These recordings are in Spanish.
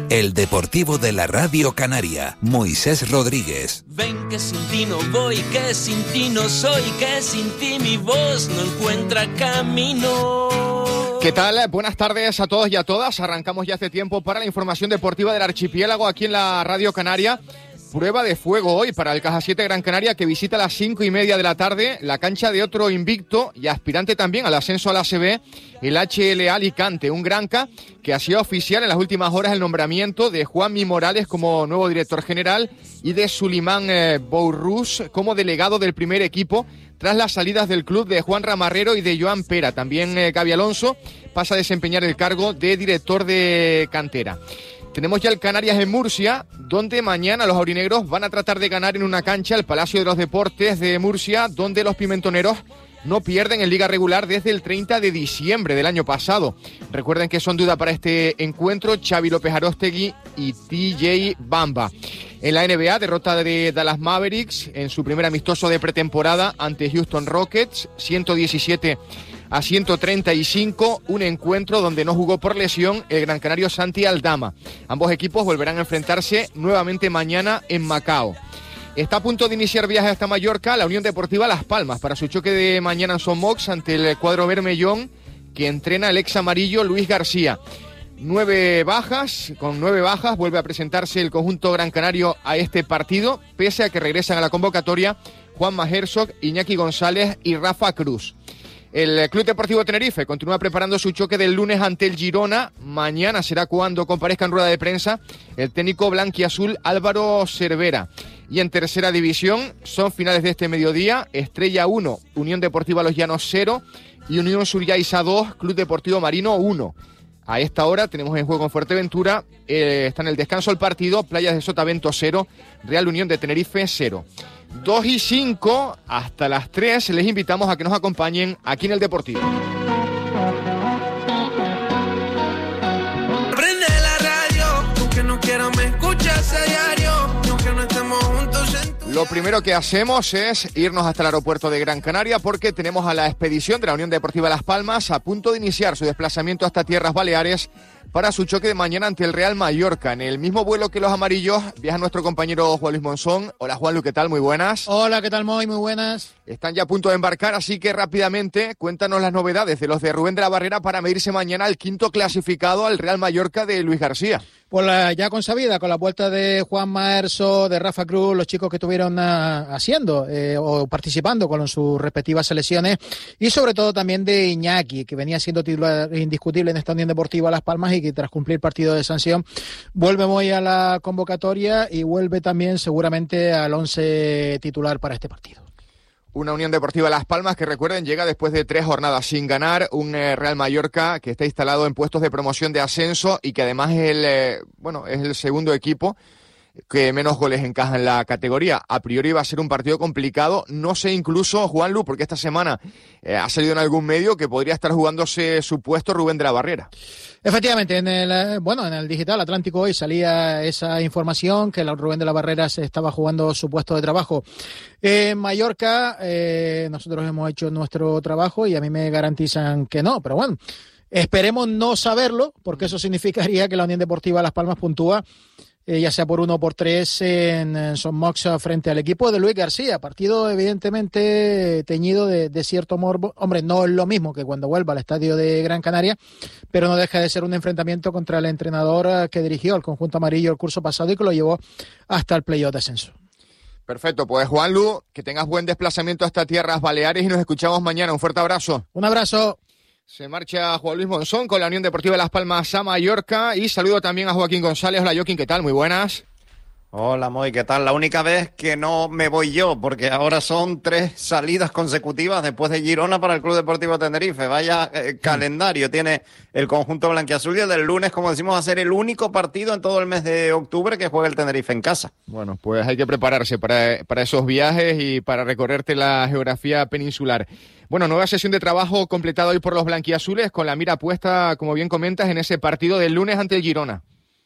El Deportivo de la Radio Canaria, Moisés Rodríguez. Ven que sin ti no voy, que sin ti no soy, que sin ti mi voz no encuentra camino. ¿Qué tal? Buenas tardes a todos y a todas. Arrancamos ya hace tiempo para la información deportiva del archipiélago aquí en la Radio Canaria. Prueba de fuego hoy para el Caja 7 Gran Canaria, que visita a las 5:30 de la tarde la cancha de otro invicto y aspirante también al ascenso a la ACB, el HLA Alicante, un Granca que ha sido oficial en las últimas horas el nombramiento de Juanmi Morales como nuevo director general y de Sulimán Bourrus como delegado del primer equipo, tras las salidas del club de Juan Ramarrero y de Joan Pera. También Gaby Alonso pasa a desempeñar el cargo de director de cantera. Tenemos ya el Canarias en Murcia, donde mañana los aurinegros van a tratar de ganar en una cancha el Palacio de los Deportes de Murcia, donde los pimentoneros no pierden en liga regular desde el 30 de diciembre del año pasado. Recuerden que son duda para este encuentro Xavi López Aróstegui y TJ Bamba. En la NBA, derrota de Dallas Mavericks en su primer amistoso de pretemporada ante Houston Rockets, 117-135, un encuentro donde no jugó por lesión el gran canario Santi Aldama. Ambos equipos volverán a enfrentarse nuevamente mañana en Macao. Está a punto de iniciar viaje hasta Mallorca la Unión Deportiva Las Palmas para su choque de mañana en Son Mox ante el cuadro bermellón que entrena el ex amarillo Luis García. Con 9 bajas vuelve a presentarse el conjunto gran canario a este partido, pese a que regresan a la convocatoria Juanma Herzog, Iñaki González y Rafa Cruz. El Club Deportivo Tenerife continúa preparando su choque del lunes ante el Girona. Mañana será cuando comparezca en rueda de prensa el técnico blanquiazul Álvaro Cervera. Y en tercera división son finales de este mediodía: Estrella 1, Unión Deportiva Los Llanos 0 y Unión Suryaisa 2, Club Deportivo Marino 1. A esta hora tenemos en juego en Fuerteventura, está en el descanso el partido, Playas de Sotavento 0, Real Unión de Tenerife 0. 2:05, hasta las 3 les invitamos a que nos acompañen aquí en el Deportivo. Prende la radio, aunque no quiera me escuchas a diario, aunque no estemos juntos en tu... Lo primero que hacemos es irnos hasta el aeropuerto de Gran Canaria porque tenemos a la expedición de la Unión Deportiva Las Palmas a punto de iniciar su desplazamiento hasta Tierras Baleares para su choque de mañana ante el Real Mallorca. En el mismo vuelo que los amarillos viaja nuestro compañero Juan Luis Monzón. Hola Juanlu, ¿qué tal? Muy buenas. Hola, ¿qué tal Moy? Muy buenas. Están ya a punto de embarcar, así que rápidamente cuéntanos las novedades de los de Rubén de la Barrera para medirse mañana al quinto clasificado al Real Mallorca de Luis García. Pues ya consabida, con la vuelta de Juan Maerso, de Rafa Cruz, los chicos que estuvieron haciendo o participando con sus respectivas selecciones, y sobre todo también de Iñaki, que venía siendo titular indiscutible en esta Unión Deportiva Las Palmas y que tras cumplir partido de sanción vuelve muy a la convocatoria y vuelve también seguramente al 11 titular para este partido. Una Unión Deportiva Las Palmas que, recuerden, llega después de 3 jornadas sin ganar, un Real Mallorca que está instalado en puestos de promoción de ascenso y que además es el segundo equipo que menos goles encaja en la categoría. A priori va a ser un partido complicado, no sé incluso, Juanlu, porque esta semana ha salido en algún medio que podría estar jugándose su puesto Rubén de la Barrera. Efectivamente, en el Digital Atlántico hoy salía esa información que Rubén de la Barrera se estaba jugando su puesto de trabajo. En Mallorca nosotros hemos hecho nuestro trabajo y a mí me garantizan que no, pero bueno, esperemos no saberlo, porque eso significaría que la Unión Deportiva Las Palmas puntúa ya sea por 1 o por 3 en Son Mox frente al equipo de Luis García. Partido evidentemente teñido de cierto morbo. Hombre, no es lo mismo que cuando vuelva al estadio de Gran Canaria, pero no deja de ser un enfrentamiento contra el entrenador que dirigió el conjunto amarillo el curso pasado y que lo llevó hasta el playoff de ascenso. Perfecto, pues Juanlu, que tengas buen desplazamiento hasta Tierras Baleares y nos escuchamos mañana. Un fuerte abrazo. Un abrazo. Se marcha Juan Luis Monzón con la Unión Deportiva Las Palmas a Mallorca y saludo también a Joaquín González. Hola Joaquín, ¿qué tal? Muy buenas. Hola Moy, ¿qué tal? La única vez que no me voy yo, porque ahora son 3 salidas consecutivas después de Girona para el Club Deportivo Tenerife. Vaya calendario tiene el conjunto blanquiazul y el del lunes, como decimos, va a ser el único partido en todo el mes de octubre que juega el Tenerife en casa. Bueno, pues hay que prepararse para esos viajes y para recorrerte la geografía peninsular. Bueno, nueva sesión de trabajo completada hoy por los blanquiazules con la mira puesta, como bien comentas, en ese partido del lunes ante el Girona.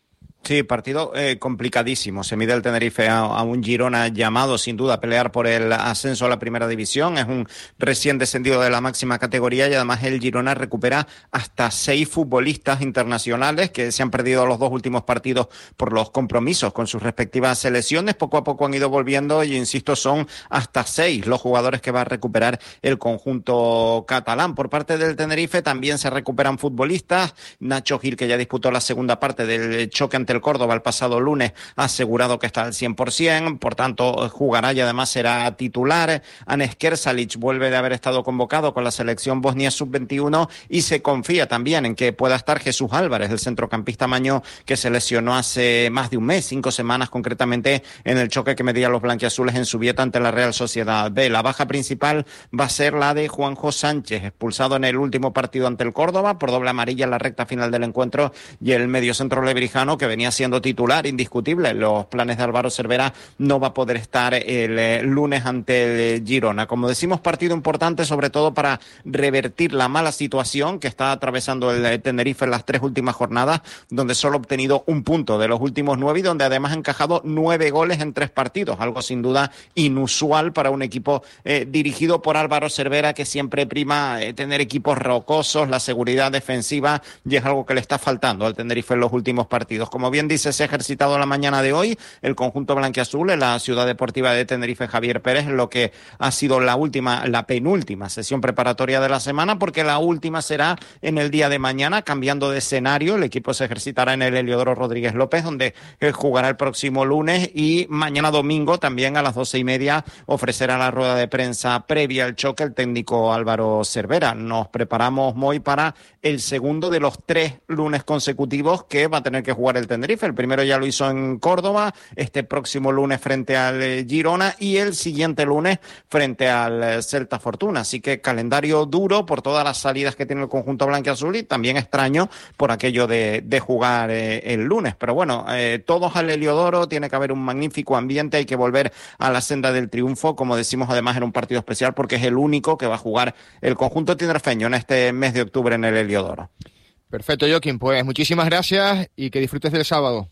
Sí, partido complicadísimo. Se mide el Tenerife a un Girona llamado sin duda a pelear por el ascenso a la primera división. Es un recién descendido de la máxima categoría y además el Girona recupera hasta 6 futbolistas internacionales que se han perdido los 2 últimos partidos por los compromisos con sus respectivas selecciones. Poco a poco han ido volviendo y, insisto, son hasta 6 los jugadores que va a recuperar el conjunto catalán. Por parte del Tenerife también se recuperan futbolistas. Nacho Gil, que ya disputó la segunda parte del choque ante el Córdoba el pasado lunes, ha asegurado que está al 100%, por tanto jugará y además será titular. Anes Kersalic vuelve de haber estado convocado con la selección bosnia sub-21 y se confía también en que pueda estar Jesús Álvarez, el centrocampista maño que se lesionó hace más de un mes, 5 semanas concretamente, en el choque que medía los blanquiazules en Zubieta ante la Real Sociedad B. La baja principal va a ser la de Juanjo Sánchez, expulsado en el último partido ante el Córdoba por doble amarilla en la recta final del encuentro, y el mediocentro lebrijano, que venía siendo titular indiscutible en los planes de Álvaro Cervera, no va a poder estar el lunes ante el Girona. Como decimos, partido importante sobre todo para revertir la mala situación que está atravesando el Tenerife en las 3 últimas jornadas, donde solo ha obtenido un punto de los últimos 9 y donde además ha encajado 9 goles en 3 partidos, algo sin duda inusual para un equipo dirigido por Álvaro Cervera, que siempre prima tener equipos rocosos, la seguridad defensiva, y es algo que le está faltando al Tenerife en los últimos partidos. Como bien dice, se ha ejercitado la mañana de hoy el conjunto blanquiazul en la Ciudad Deportiva de Tenerife Javier Pérez, lo que ha sido la penúltima sesión preparatoria de la semana, porque la última será en el día de mañana, cambiando de escenario. El equipo se ejercitará en el Heliodoro Rodríguez López, donde jugará el próximo lunes, y mañana domingo también a las 12:30 ofrecerá la rueda de prensa previa al choque el técnico Álvaro Cervera. Nos preparamos, Moy, para el segundo de los 3 lunes consecutivos que va a tener que jugar el Tenerife. El primero ya lo hizo en Córdoba, este próximo lunes frente al Girona y el siguiente lunes frente al Celta Fortuna. Así que calendario duro por todas las salidas que tiene el conjunto blanquiazul y también extraño por aquello de jugar el lunes. Pero bueno, todos al Heliodoro, tiene que haber un magnífico ambiente, hay que volver a la senda del triunfo, como decimos además en un partido especial, porque es el único que va a jugar el conjunto tinerfeño en este mes de octubre en el Heliodoro. Perfecto, Joaquín, pues muchísimas gracias y que disfrutes del sábado.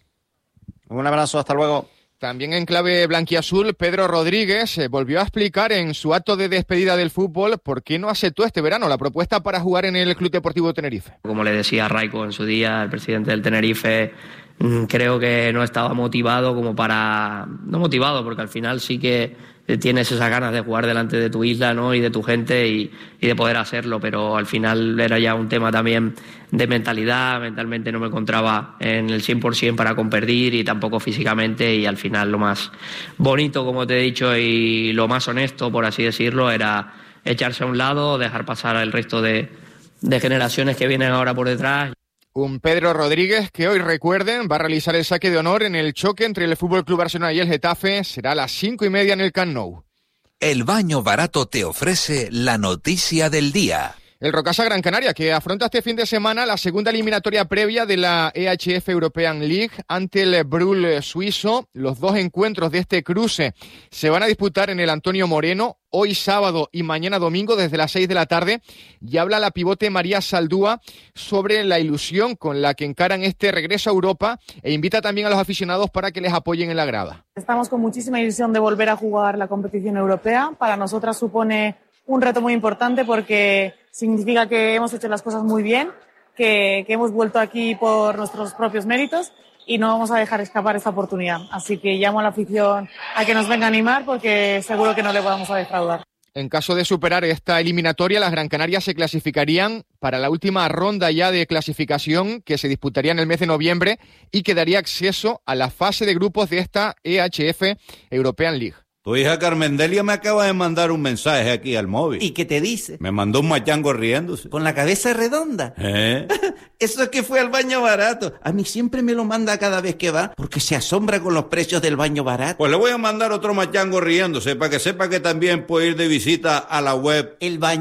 Un abrazo, hasta luego. También en clave blanquiazul, Pedro Rodríguez volvió a explicar en su acto de despedida del fútbol por qué no aceptó este verano la propuesta para jugar en el Club Deportivo Tenerife. Como le decía Raico en su día, el presidente del Tenerife, creo que no estaba motivado como para... No motivado, porque al final sí que tienes esas ganas de jugar delante de tu isla, ¿no? Y de tu gente y de poder hacerlo, pero al final era ya un tema también de mentalidad. Mentalmente no me encontraba en el 100% para competir y tampoco físicamente, y al final lo más bonito, como te he dicho, y lo más honesto, por así decirlo, era echarse a un lado, dejar pasar al resto de generaciones que vienen ahora por detrás. Un Pedro Rodríguez que hoy, recuerden, va a realizar el saque de honor en el choque entre el FC Barcelona y el Getafe. Será a las 5:30 en el Camp Nou. El Baño Barato te ofrece la noticia del día. El Rocasa Gran Canaria, que afronta este fin de semana la segunda eliminatoria previa de la EHF European League ante el Brühl suizo. Los 2 encuentros de este cruce se van a disputar en el Antonio Moreno, hoy sábado y mañana domingo desde las 6 de la tarde. Y habla la pivote María Saldúa sobre la ilusión con la que encaran este regreso a Europa e invita también a los aficionados para que les apoyen en la grada. Estamos con muchísima ilusión de volver a jugar la competición europea. Para nosotras supone un reto muy importante porque significa que hemos hecho las cosas muy bien, que hemos vuelto aquí por nuestros propios méritos y no vamos a dejar escapar esta oportunidad. Así que llamo a la afición a que nos venga a animar porque seguro que no le vamos a defraudar. En caso de superar esta eliminatoria, las Gran Canarias se clasificarían para la última ronda ya de clasificación que se disputaría en el mes de noviembre y que daría acceso a la fase de grupos de esta EHF European League. Tu hija Carmendelia me acaba de mandar un mensaje aquí al móvil. ¿Y qué te dice? Me mandó un machango riéndose. ¿Con la cabeza redonda? Eso es que fue al Baño Barato. A mí siempre me lo manda cada vez que va, porque se asombra con los precios del Baño Barato. Pues le voy a mandar otro machango riéndose, para que sepa que también puede ir de visita a la web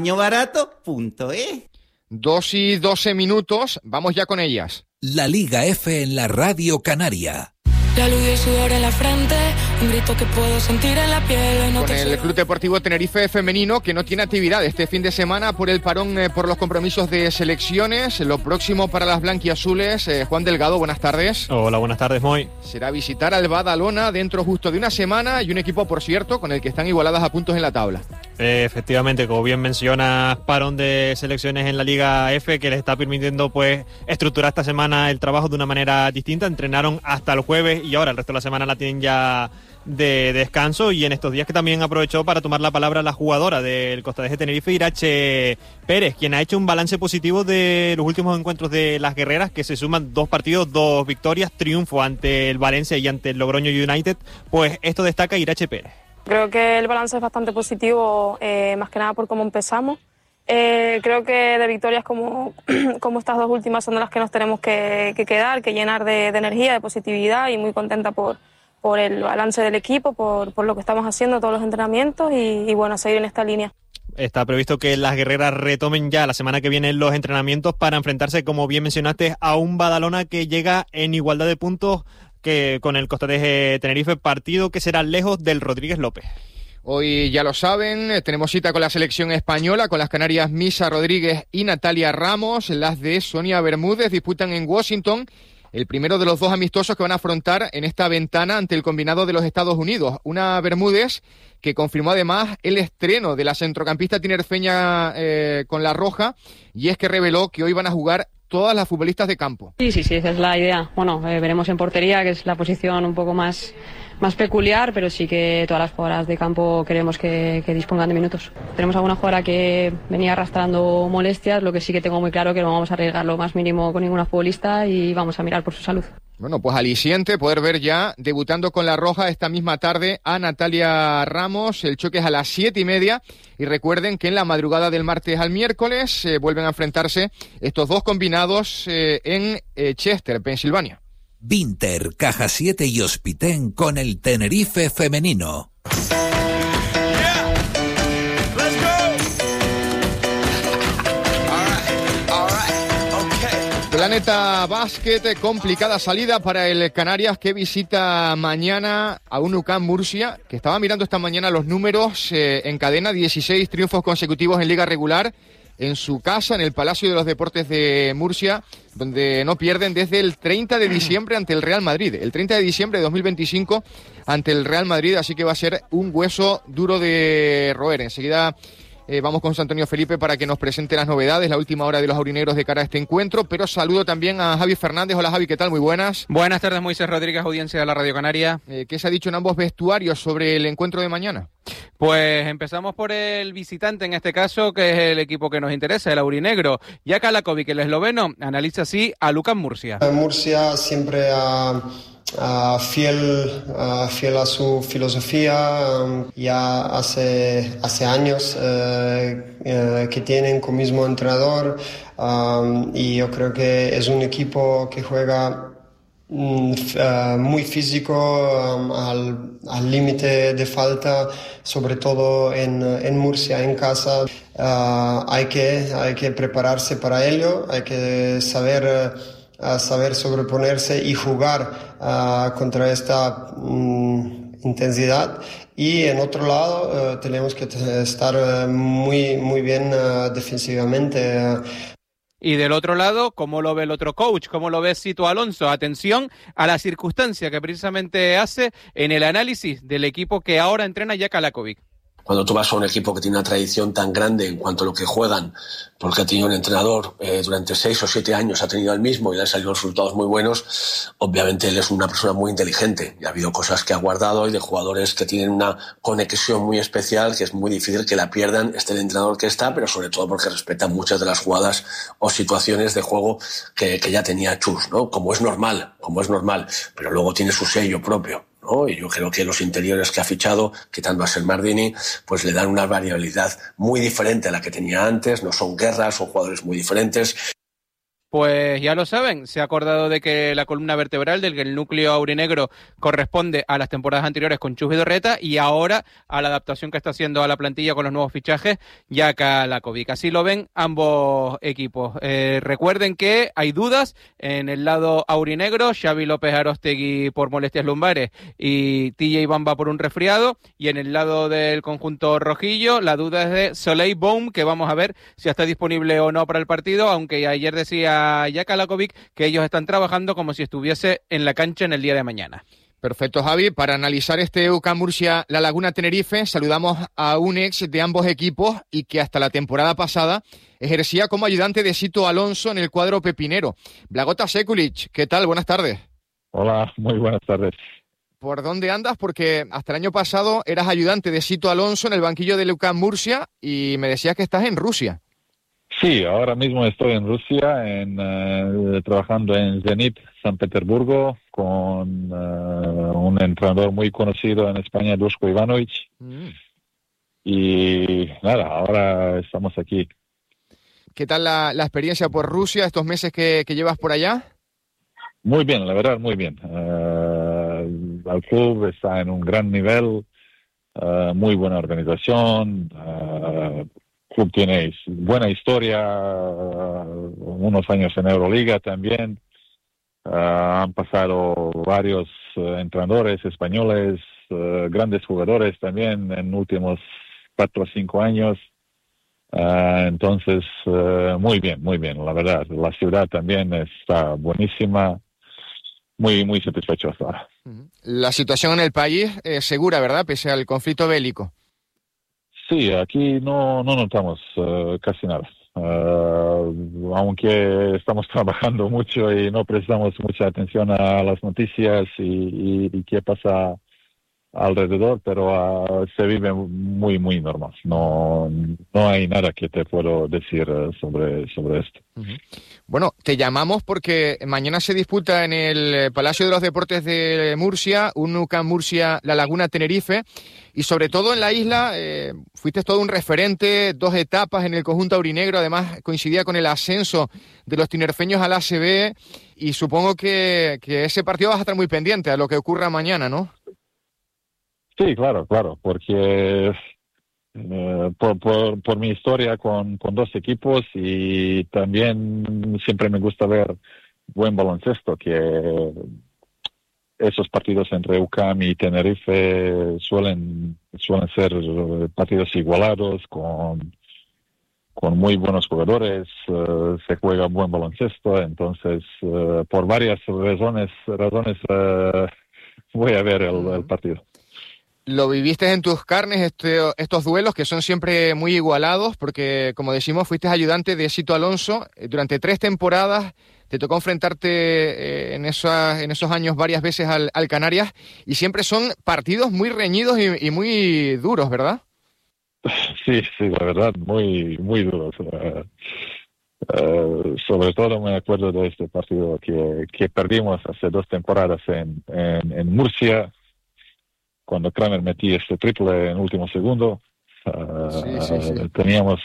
elbañobarato.es. 2:12, vamos ya con ellas. La Liga F en la Radio Canaria. la luz y el sudor en la frente, un grito que puedo sentir en la piel. Con el Club Deportivo Tenerife femenino, que no tiene actividad este fin de semana por el parón por los compromisos de selecciones. Lo próximo para las blanquiazules, Juan Delgado, buenas tardes. Hola, buenas tardes, Moy. Será visitar al Badalona dentro justo de una semana, y un equipo, por cierto, con el que están igualadas a puntos en la tabla. Efectivamente, como bien mencionas, parón de selecciones en la Liga F, que les está permitiendo pues estructurar esta semana el trabajo de una manera distinta. Entrenaron hasta el jueves y ahora el resto de la semana la tienen ya de descanso, y en estos días que también aprovechó para tomar la palabra la jugadora del Costadés de Tenerife, Irache Pérez, quien ha hecho un balance positivo de los últimos encuentros de las guerreras, que se suman 2 partidos, 2 victorias, triunfo ante el Valencia y ante el Logroño United. Pues esto destaca Irache Pérez. Creo que el balance es bastante positivo, más que nada por cómo empezamos. Creo que de victorias como estas 2 últimas son de las que nos tenemos que quedar, que llenar de energía, de positividad, y muy contenta por el balance del equipo, por lo que estamos haciendo, todos los entrenamientos, y bueno, seguir en esta línea. Está previsto que las guerreras retomen ya la semana que viene los entrenamientos para enfrentarse, como bien mencionaste, a un Badalona que llega en igualdad de puntos que con el Costadés de Tenerife, partido que será lejos del Rodríguez López. Hoy ya lo saben, tenemos cita con la selección española, con las canarias Misa Rodríguez y Natalia Ramos. Las de Sonia Bermúdez disputan en Washington el primero de los 2 amistosos que van a afrontar en esta ventana ante el combinado de los Estados Unidos. Una Bermúdez que confirmó además el estreno de la centrocampista tinerfeña con la roja, y es que reveló que hoy van a jugar todas las futbolistas de campo. Sí, esa es la idea. Bueno, veremos en portería, que es la posición un poco más peculiar, pero sí que todas las jugadoras de campo queremos que dispongan de minutos. Tenemos alguna jugadora que venía arrastrando molestias, lo que sí que tengo muy claro que no vamos a arriesgar lo más mínimo con ninguna futbolista y vamos a mirar por su salud. Bueno, pues aliciente poder ver ya debutando con la roja esta misma tarde a Natalia Ramos. El choque es a las 7:30, y recuerden que en la madrugada del martes al miércoles vuelven a enfrentarse estos 2 combinados en Chester, Pensilvania. Vinter, Caja 7 y Hospitén con el Tenerife femenino. Planeta Básquet, complicada salida para el Canarias, que visita mañana a un UCAM Murcia, que estaba mirando esta mañana los números en cadena, 16 triunfos consecutivos en liga regular, en su casa, en el Palacio de los Deportes de Murcia, donde no pierden desde el 30 de diciembre ante el Real Madrid. El 30 de diciembre de 2025 ante el Real Madrid, así que va a ser un hueso duro de roer. Enseguida vamos con José Antonio Felipe para que nos presente las novedades, la última hora de los aurinegros de cara a este encuentro, pero saludo también a Javi Fernández. Hola Javi, ¿qué tal? Muy buenas. Buenas tardes, Moisés Rodríguez, audiencia de la Radio Canaria. ¿Qué se ha dicho en ambos vestuarios sobre el encuentro de mañana? Pues empezamos por el visitante, en este caso, que es el equipo que nos interesa, el aurinegro. Jaka Lakovic, el esloveno, analiza así a UCAM Murcia. Murcia siempre fiel a su filosofía, ya hace años que tienen con el mismo entrenador, y yo creo que es un equipo que juega muy físico, al límite de falta, sobre todo en Murcia, en casa. Hay que prepararse para ello, hay que saber sobreponerse y jugar contra esta intensidad. Y en otro lado tenemos que estar muy bien defensivamente. Y del otro lado, ¿cómo lo ve el otro coach? ¿Cómo lo ve Sito Alonso? Atención a la circunstancia que precisamente hace en el análisis del equipo que ahora entrena Jaka Lakovic. Cuando tú vas a un equipo que tiene una tradición tan grande en cuanto a lo que juegan, porque ha tenido un entrenador durante 6 o 7 años, ha tenido el mismo y le han salido resultados muy buenos, obviamente él es una persona muy inteligente y ha habido cosas que ha guardado, y de jugadores que tienen una conexión muy especial que es muy difícil que la pierdan, esté el entrenador que está, pero sobre todo porque respeta muchas de las jugadas o situaciones de juego que ya tenía Chus, ¿no? Como es normal, pero luego tiene su sello propio, ¿no? Y yo creo que los interiores que ha fichado, quitando a Sermardini, pues le dan una variabilidad muy diferente a la que tenía antes. No son guerras, son jugadores muy diferentes. Pues ya lo saben, se ha acordado de que la columna vertebral del que el núcleo aurinegro corresponde a las temporadas anteriores con Chus Vidorreta y ahora a la adaptación que está haciendo a la plantilla con los nuevos fichajes Jaka Lakovic. Así lo ven ambos equipos. Recuerden que hay dudas en el lado aurinegro, Xavi López Aróstegui por molestias lumbares y TJ Bamba por un resfriado, y en el lado del conjunto rojillo la duda es de Soleil Boum, que vamos a ver si está disponible o no para el partido, aunque ayer decía Jaka Lakovic que ellos están trabajando como si estuviese en la cancha en el día de mañana. Perfecto, Javi. Para analizar este UCAM Murcia La Laguna Tenerife, saludamos a un ex de ambos equipos y que hasta la temporada pasada ejercía como ayudante de Sito Alonso en el cuadro pepinero. Blagota Sekulic, ¿qué tal? Buenas tardes. Hola, muy buenas tardes. ¿Por dónde andas? Porque hasta el año pasado eras ayudante de Sito Alonso en el banquillo del UCAM Murcia y me decías que estás en Rusia. Sí, ahora mismo estoy en Rusia, trabajando en Zenit, San Petersburgo, con un entrenador muy conocido en España, Duško Ivanović. Y nada, ahora estamos aquí. ¿Qué tal la experiencia por Rusia, estos meses que llevas por allá? Muy bien, la verdad, muy bien. El club está en un gran nivel, muy buena organización. El club tiene buena historia, unos años en Euroliga también. Han pasado varios entrenadores españoles, grandes jugadores también en últimos 4 o 5 años. Entonces, muy bien, la verdad. La ciudad también está buenísima. Muy, muy satisfecho hasta ahora. La situación en el país es segura, ¿verdad? Pese al conflicto bélico. Sí, aquí no notamos casi nada. Aunque estamos trabajando mucho y no prestamos mucha atención a las noticias y qué pasa alrededor, pero se vive muy, muy normal. No hay nada que te puedo decir sobre esto. Bueno, te llamamos porque mañana se disputa en el Palacio de los Deportes de Murcia, un UCAM Murcia La Laguna Tenerife, y sobre todo en la isla fuiste todo un referente, 2 etapas en el conjunto aurinegro, además coincidía con el ascenso de los tinerfeños al ACB, y supongo que ese partido vas a estar muy pendiente a lo que ocurra mañana, ¿no? Sí, claro, porque por mi historia con 2 equipos, y también siempre me gusta ver buen baloncesto, que esos partidos entre UCAM y Tenerife suelen ser partidos igualados, con muy buenos jugadores, se juega buen baloncesto. Entonces, por varias razones voy a ver el partido. Lo viviste en tus carnes, estos duelos que son siempre muy igualados, porque, como decimos, fuiste ayudante de Sito Alonso. Durante 3 temporadas te tocó enfrentarte en esos años varias veces al Canarias, y siempre son partidos muy reñidos y muy duros, ¿verdad? Sí, la verdad, muy, muy duros. Sobre todo me acuerdo de este partido que perdimos hace 2 temporadas en Murcia, cuando Kramer metí este triple en último segundo. Sí. Teníamos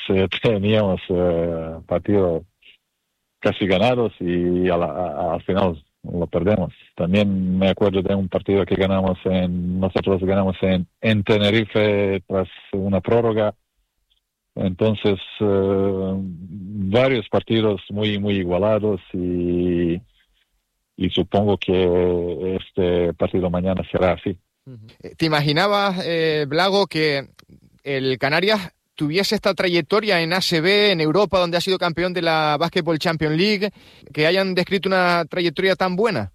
partido casi ganados y al final lo perdemos. También me acuerdo de un partido que nosotros ganamos en Tenerife tras una prórroga. Entonces, varios partidos muy, muy igualados, y supongo que este partido mañana será así. ¿Te imaginabas, Blago, que el Canarias tuviese esta trayectoria en ACB, en Europa, donde ha sido campeón de la Basketball Champions League, que hayan descrito una trayectoria tan buena?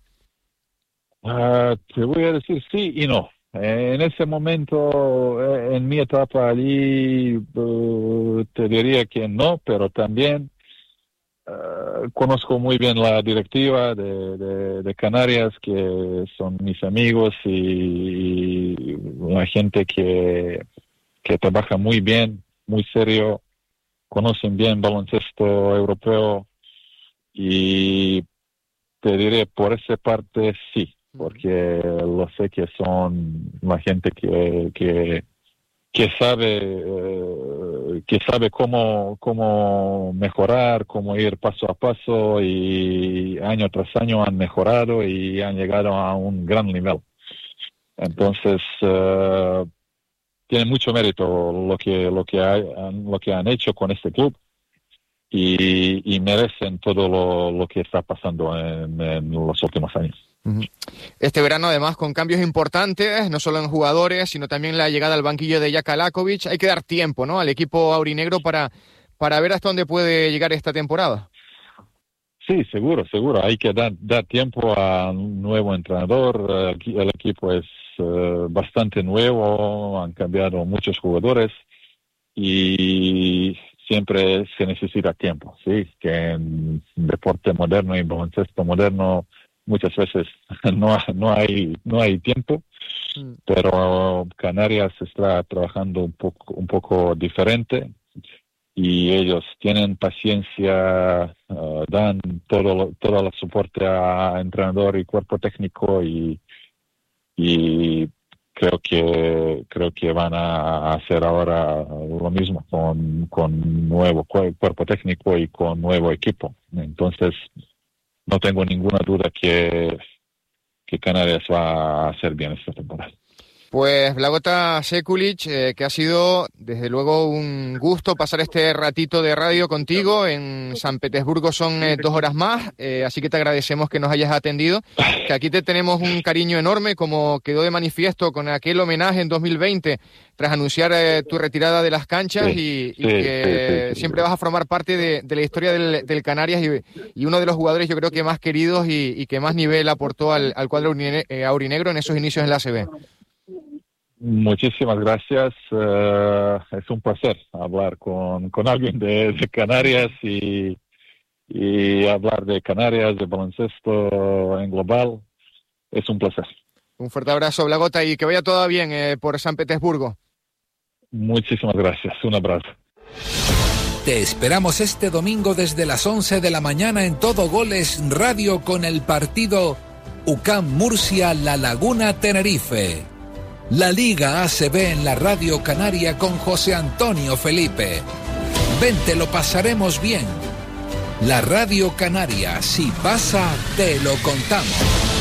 Te voy a decir sí y no. En ese momento, en mi etapa allí, te diría que no, pero también conozco muy bien la directiva de Canarias, que son mis amigos y la gente que trabaja muy bien, muy serio, conocen bien baloncesto europeo, y te diré por esa parte sí, porque lo sé que son la gente que sabe cómo mejorar, cómo ir paso a paso, y año tras año han mejorado y han llegado a un gran nivel. Entonces, tiene mucho mérito lo que han hecho con este club, y merecen todo lo que está pasando en los últimos años. Este verano, además, con cambios importantes, no solo en jugadores, sino también la llegada al banquillo de Jaka Lakovic, hay que dar tiempo, ¿no?, al equipo aurinegro para ver hasta dónde puede llegar esta temporada. Sí, seguro. Hay que dar tiempo a un nuevo entrenador. El equipo es bastante nuevo, han cambiado muchos jugadores y siempre se necesita tiempo, sí, que en deporte moderno y baloncesto moderno muchas veces no hay tiempo, pero Canarias está trabajando un poco diferente, y ellos tienen paciencia, dan todo el soporte a entrenador y cuerpo técnico, y creo que van a hacer ahora lo mismo con nuevo cuerpo técnico y con nuevo equipo. Entonces, no tengo ninguna duda que Canarias va a hacer bien esta temporada. Pues Blagosta Sekulic, que ha sido desde luego un gusto pasar este ratito de radio contigo. En San Petersburgo son 2 horas más, así que te agradecemos que nos hayas atendido, que aquí te tenemos un cariño enorme, como quedó de manifiesto con aquel homenaje en 2020 tras anunciar tu retirada de las canchas, y que siempre vas a formar parte de la historia del Canarias, y uno de los jugadores yo creo que más queridos y que más nivel aportó al cuadro aurinegro en esos inicios en la ACB. Muchísimas gracias. Es un placer hablar con alguien de Canarias y hablar de Canarias, de baloncesto en global. Es un placer. Un fuerte abrazo, Blagosta, y que vaya todo bien por San Petersburgo. Muchísimas gracias. Un abrazo. Te esperamos este domingo desde las 11 de la mañana en Todo Goles Radio con el partido UCAM Murcia La Laguna Tenerife. La Liga ACB en la Radio Canaria con José Antonio Felipe. Ven, te lo pasaremos bien. La Radio Canaria, si pasa, te lo contamos.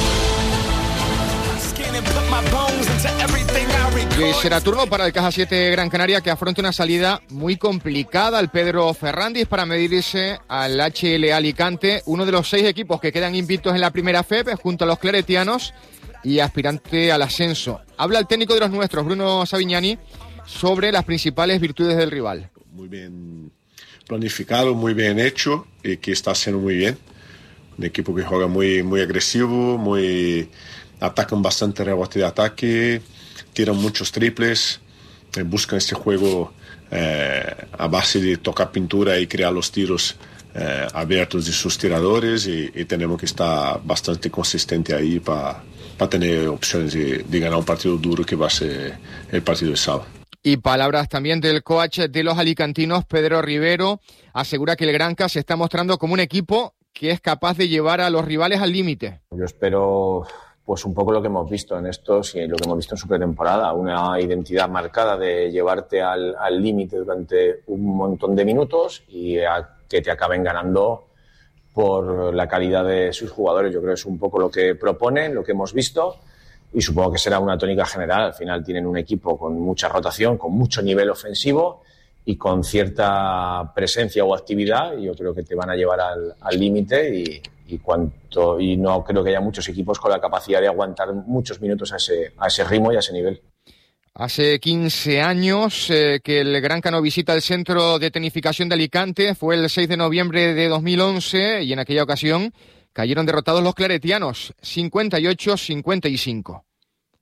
Y será turno para el Caja 7 Gran Canaria, que afronta una salida muy complicada al Pedro Ferrandis para medirse al HL Alicante, uno de los 6 equipos que quedan invictos en la primera FEP junto a los claretianos y aspirante al ascenso. Habla el técnico de los nuestros, Bruno Savignani, sobre las principales virtudes del rival. Muy bien planificado, muy bien hecho, y que está haciendo muy bien. Un equipo que juega muy agresivo, atacan bastante rebote de ataque, tiran muchos triples, buscan este juego a base de tocar pintura y crear los tiros abiertos de sus tiradores, y tenemos que estar bastante consistente ahí para tener opciones de ganar un partido duro, que va a ser el partido de sábado. Y palabras también del coach de los alicantinos, Pedro Rivero, asegura que el Granca se está mostrando como un equipo que es capaz de llevar a los rivales al límite. Yo espero pues un poco lo que hemos visto en estos y lo que hemos visto en su pretemporada, una identidad marcada de llevarte al límite durante un montón de minutos y a que te acaben ganando por la calidad de sus jugadores. Yo creo que es un poco lo que proponen, lo que hemos visto, y supongo que será una tónica general. Al final tienen un equipo con mucha rotación, con mucho nivel ofensivo y con cierta presencia o actividad, y yo creo que te van a llevar al límite y no creo que haya muchos equipos con la capacidad de aguantar muchos minutos a ese ritmo y a ese nivel. Hace 15 años que el Granca no visita el centro de tenificación de Alicante. Fue el 6 de noviembre de 2011 y en aquella ocasión cayeron derrotados los claretianos, 58-55.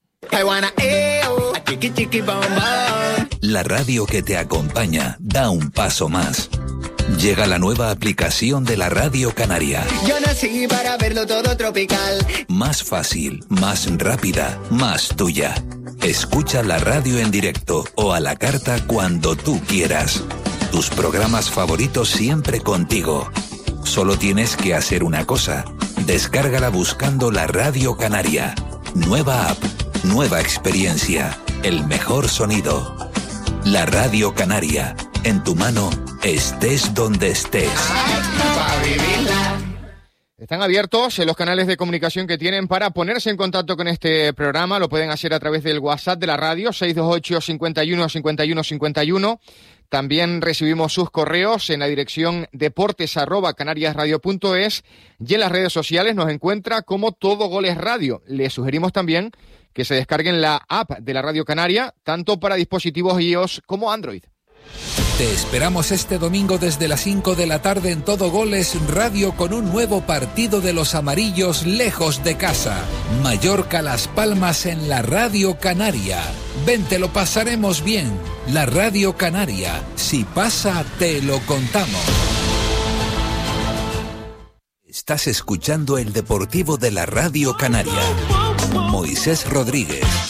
La radio que te acompaña da un paso más. Llega la nueva aplicación de la Radio Canaria. Yo nací para verlo todo tropical. Más fácil, más rápida, más tuya. Escucha la radio en directo o a la carta cuando tú quieras. Tus programas favoritos siempre contigo. Solo tienes que hacer una cosa. Descárgala buscando la Radio Canaria. Nueva app, nueva experiencia, el mejor sonido. La Radio Canaria, en tu mano, estés donde estés. Están abiertos los canales de comunicación que tienen para ponerse en contacto con este programa. Lo pueden hacer a través del WhatsApp de la radio, 628 51 51 51. También recibimos sus correos en la dirección deportes@canariasradio.es y en las redes sociales nos encuentra como Todo Goles Radio. Les sugerimos también que se descarguen la app de la Radio Canaria, tanto para dispositivos iOS como Android. Te esperamos este domingo desde las 5 de la tarde en Todo Goles Radio con un nuevo partido de los amarillos lejos de casa. Mallorca Las Palmas en la Radio Canaria. Ven, te lo pasaremos bien. La Radio Canaria. Si pasa, te lo contamos. Estás escuchando el Deportivo de la Radio Canaria. Moisés Rodríguez.